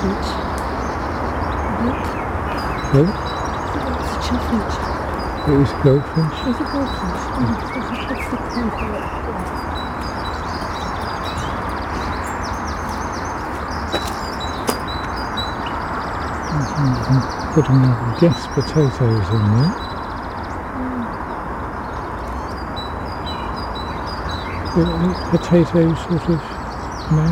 chaffinch. Look. Well, It's a chaffinch. it is goldfinch. It's a goldfinch. That's the paper. Putting up gas potatoes in there. Potato sort of man.